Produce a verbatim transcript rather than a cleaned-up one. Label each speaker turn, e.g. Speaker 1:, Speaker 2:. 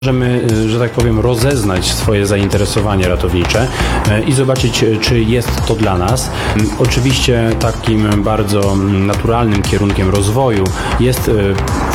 Speaker 1: Możemy, że tak powiem, rozeznać swoje zainteresowanie ratownicze i zobaczyć, czy jest to dla nas. Oczywiście takim bardzo naturalnym kierunkiem rozwoju jest